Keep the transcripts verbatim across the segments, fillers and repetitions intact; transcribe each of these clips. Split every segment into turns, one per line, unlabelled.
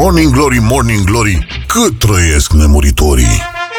Morning Glory, Morning Glory, cât trăiesc nemuritorii.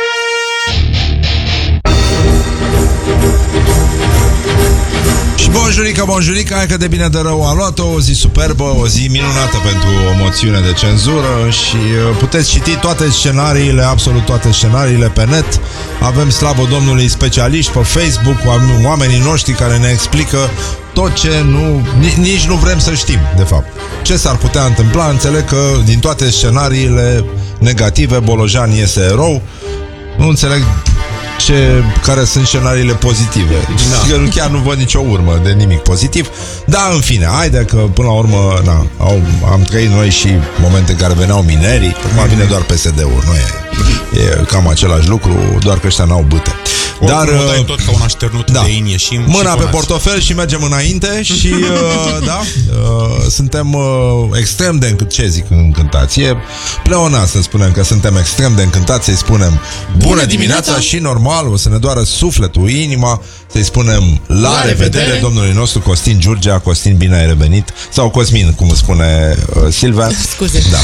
Și bonjurica, bonjurica, hai că de bine de rău a luat-o, o zi superbă, o zi minunată pentru o moțiune de cenzură și puteți citi toate scenariile, absolut toate scenariile pe net. Avem, slavă Domnului, specialiști pe Facebook, oamenii noștri care ne explică tot ce nu, nici nu vrem să știm, de fapt. Ce s-ar putea întâmpla? Înțeleg că din toate scenariile negative Bolojan iese erou. Nu înțeleg ce, care sunt scenariile pozitive. Da. Chiar nu văd nicio urmă de nimic pozitiv. Dar în fine, haide că până la urmă na, au, am trăit noi și momente în care veneau minerii. Acum vine doar P S D-ul. Nu e, e cam același lucru, doar că ăștia n-au bâte.
Dar o dai tot ca un așternut
da.
de in, ieșim
mâna pe portofel și mergem înainte. Și uh, da, uh, suntem uh, extrem de încântați. Ce zic încântați? E pleonat să spunem că suntem extrem de încântați. Să-i spunem bună, bună dimineața, dimineața și normal o să ne doară sufletul, inima. Să-i spunem la, la revedere, revedere domnului nostru Costin Giurgea. Costin, bine ai revenit. Sau Cosmin, cum spune uh, Silvia.
Scuze.
Da.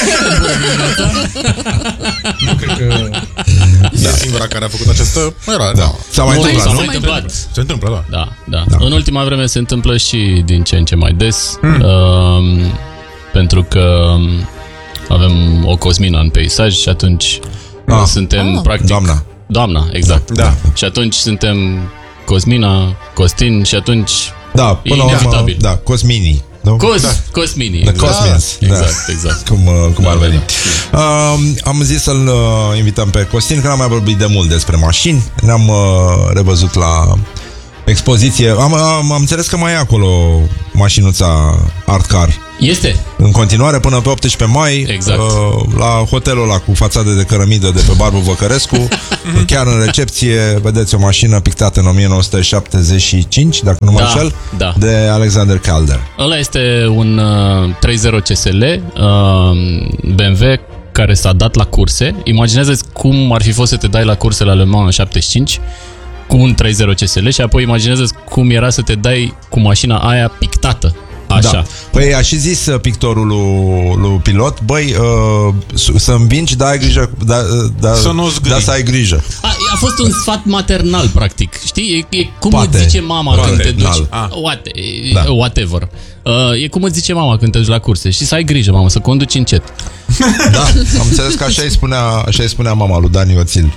Nu cred că da. E singura care a făcut această era,
da. S-a mai întâmplat, nu?
S-a întâmplat.
Se întâmplă, da.
Da, da.
Da.
În ultima vreme se întâmplă și din ce în ce mai des, hmm. uh, pentru că avem o Cosmina în peisaj și atunci ah. suntem,
ah.
practic...
Doamna.
Doamna, exact.
Da. Da.
Și atunci suntem Cosmina, Costin și atunci...
Da, până la urmă, da, Cosmini. No?
Cos,
da.
Cosmini.
The Cosmins.
Da. Exact, exact.
Cum, cum
da,
ar veni.
Da.
Uh, am zis să-l uh, invităm pe Costin, că n-am mai vorbit de mult despre mașini. Ne-am uh, revăzut la expoziție. Am, am, am înțeles că mai e acolo mașinuța Art Car.
Este.
În continuare până pe optsprezece mai,
exact.
uh, la hotelul ăla cu fațadă de cărămidă de pe Barbu Văcărescu. Chiar în recepție vedeți o mașină pictată în nouăsprezece șaptezeci și cinci, dacă nu mă
da,
înșel,
da.
de Alexander Calder.
Ăla este un uh, treizeci C S L uh, B M W care s-a dat la curse. Imaginează-ți cum ar fi fost să te dai la curse la Le Mans în șaptezeci și cinci cu un treizeci C S L și apoi imaginează-ți cum era să te dai cu mașina aia pictată. Așa.
Da. Păi a și zis pictorul lui, lui pilot, băi, uh, să învingi, dar ai grijă, da, da,
să nu
da, să ai grijă.
A, a fost un sfat maternal, practic. Știi? E, e cum
Poate.
îți zice mama
Poate.
când te duci.
Ah.
What,
Da.
whatever. Uh, e cum îți zice mama când te duci la curse. Și să ai grijă, mamă, să conduci încet.
Da, am înțeles că așa îi spunea, așa îi spunea mama lui Dani Oțil.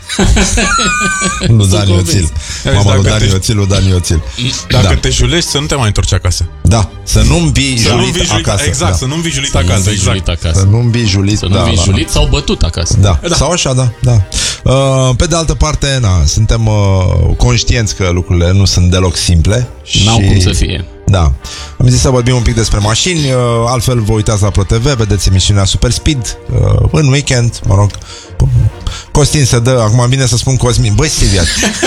Lui Dani Oțil. Mama lui Dani Oțil, lui Dani Oțil.
Dacă
da.
te julești, să nu te mai întorci acasă.
Da, să nu învii julit, julit acasă.
Exact,
da.
să nu învii julit
să
acasă.
Nu
Exact.
julit acasă.
Să nu învii julit,
să nu
da,
învii
da,
julit sau bătut acasă.
Da.
Da.
Sau așa, da, da. Uh, pe de altă parte, na, suntem uh, conștienți că lucrurile nu sunt deloc simple.
N-au
și...
cum să fie.
Da. Am zis să vorbim un pic despre mașini, uh, altfel vă uitați la ProTV, vedeți emisiunea Super Speed uh, în weekend, mă rog. Costin se dă, acum vine să spun Cosmin. Băi, Silvia.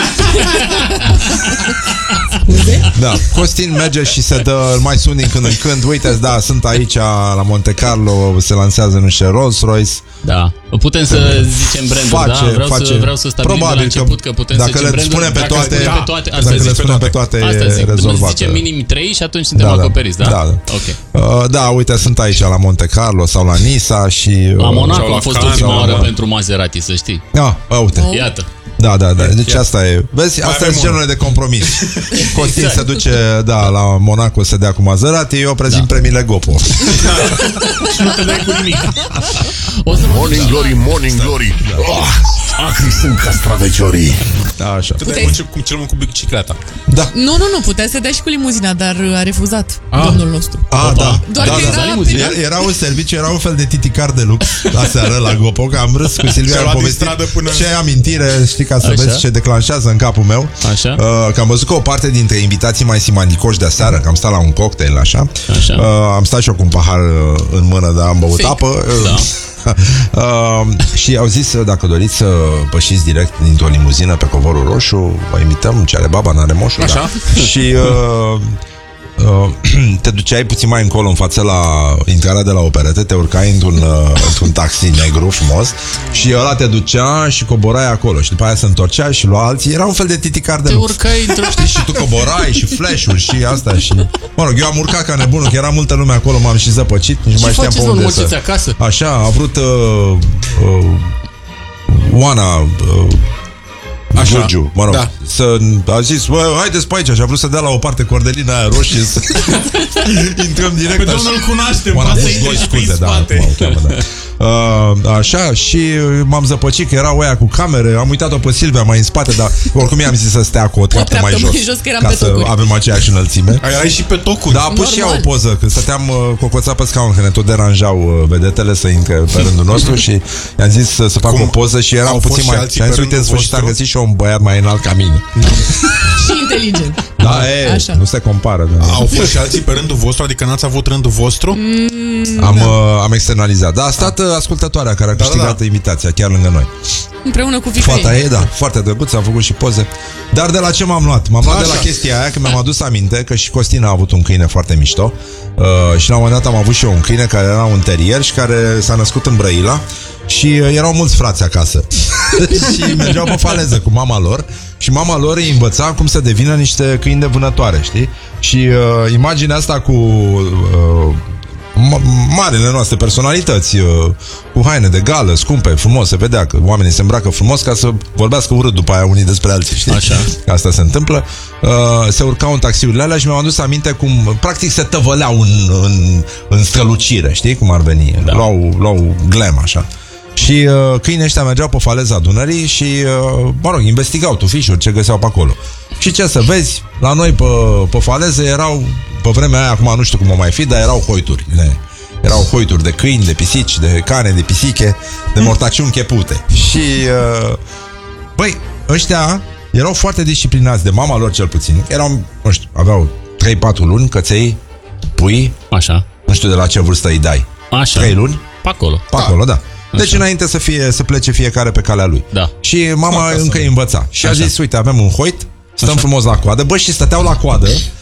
Da, Costin merge și se dă, îl mai sun din când în când. Uite-ți, da, sunt aici la Monte Carlo, se lansează niște Rolls-Royce.
Da, putem să zicem branduri,
face,
da? Vreau,
face.
să, vreau să stabilim
Probabil
de la început că, că putem
dacă
să zicem
le spunem pe toate,
dacă,
da,
pe toate,
dacă le spunem pe toate,
asta
e
zic,
rezolvat.
Zicem minim trei și atunci suntem
da,
acoperiți, da?
Da, da.
Ok.
Uh, da, uite, sunt aici la Monte Carlo sau la Nisa și... Uh,
la Monaco a fost
Cannes,
ultima oară
la...
pentru Maserati, să știi.
Ah, uite.
Oh. Iată.
Da, da, da. Deci asta e. Vezi, asta e genurile de compromis. Costin exact. Se duce, da, la Monaco să dea cu Maserati, eu prezint da. premiile Gopo.
Și nu te dai cu nimic.
Morning Glory, Morning Glory. Oh, acri sunt castraveciorii.
Da, așa.
Te dai cu, cum cel mult cu bicicleta.
Da.
Nu, nu, nu, putea să dea și cu limuzina, dar a refuzat ah. domnul nostru.
Ah, da.
Doar
da,
că
da,
era,
da. Era, era un serviciu, era un fel de titicar de lux la seară la Gopo, că am râs cu Silvia, am povestit până... ce amintire, știi, ca să așa? Vezi ce declanșează în capul meu.
Așa.
Uh, că am văzut că o parte dintre invitații mai simandicoși de seară, că am stat la un cocktail, așa,
așa.
Uh, am stat și eu cu un pahar uh, în mână, dar am băut Fake. apă.
Da.
Uh, și au zis, dacă doriți să pășiți direct dintr-o limuzină pe covorul roșu, vă invităm, ce are baba, n-are moșul.
Așa.
Da. Și uh, uh, te duceai puțin mai încolo în față la intrarea de la operete, te urcai într-un, uh, într-un taxi negru frumos și ăla te ducea și coborai acolo și după aia se întorcea și lua alții. Era un fel de titicar de
Te
lux.
urcai într-o...
Știi, și tu coborai și flash-uri și asta și... Mă rog, eu am urcat ca nebunul, că era multă lume acolo, m-am și zăpăcit, nici
Ce
mai știam
faceți,
pe
mă,
unde să...
mă, acasă?
Așa, a vrut uh, uh, Oana uh,
Așa.
Giurgiu, mă rog,
Da.
să, a zis, bă, haideți pe aici și a vrut să dea la o parte cordelina aia roșie să intrăm direct
Pe
așa.
domnul cunoaștem,
Oana
poate să
Buzgoi,
intri și prin
scuze, da,
spate.
acum o cheamă, da. Uh, așa, și m-am zăpăcit că erau aia cu camere, am uitat-o pe Silvia mai în spate, dar oricum i-am zis să stea cu o treaptă mai
treaptă
jos,
mai jos, că eram
ca
pe
să
tocuri.
avem aceeași înălțime.
Ai erai și pe tocuri.
Da, a pus și ea o
Normal.
poză, când stăteam uh, cocoța pe scaun, că ne tot deranjau uh, vedetele să intre pe rândul nostru și i-am zis să, să fac
Cum?
o poză și eram
Au fost
puțin
și
mai...
alții
Și am
pe
zis, uite, în
rândul
sfârșit am
vostru?
găsit și eu un băiat mai înalt ca mine.
Și inteligent.
Da, e,
Așa.
nu se compară. Da.
Au fost și alții pe rândul vostru, adică n-ați avut rândul vostru?
Am, uh, am externalizat. Da, a stat uh, ascultătoarea care a
Da,
câștigat
da, da.
invitația chiar lângă noi.
Împreună cu fica
Fata
ei.
e, da, foarte drăguț, am făcut și poze. Dar de la ce m-am luat? M-am luat
Așa.
de la chestia aia, că mi-am adus aminte că și Costina a avut un câine foarte mișto. uh, Și la un moment dat am avut și eu un câine care era un terier și care s-a născut în Brăila. Și uh, erau mulți frați acasă. Și mergeau pe faleză cu mama lor. Și mama lor îi învăța cum să devină niște câini de vânătoare, știi? Și uh, imaginea asta cu uh, ma- marile noastre personalități, uh, cu haine de gală, scumpe, frumos, se vedea că oamenii se îmbracă frumos ca să vorbească urât după aia unii despre alții, știi?
Așa.
Asta se întâmplă. Uh, se urcau în taxiurile alea și mi-am adus aminte cum practic se tăvăleau în, în, în strălucire, știi cum ar veni?
Da.
Luau, luau glam așa. Și uh, câinii ăștia mergeau pe faleza Dunării și, uh, mă rog, investigau tufișuri, ce găseau pe acolo. Și ce să vezi, la noi pe, pe faleze erau, pe vremea aia, acum nu știu cum o mai fi, dar erau hoituri. Ne? Erau hoituri de câini, de pisici, de cane, de pisiche, de mortaciuni chepute. Și, uh, băi, ăștia erau foarte disciplinați, de mama lor cel puțin. Erau, nu știu, aveau trei patru luni, căței, pui,
Așa.
nu știu de la ce vârstă îi dai.
Așa.
trei luni?
Pe acolo.
Pe acolo, da. Deci înainte să fie să plece fiecare pe calea lui.
Da.
Și mama încă îi învăța. Și a
Așa.
zis, uite, avem un hoit, stăm frumos la coadă. Bă, și stăteau la coadă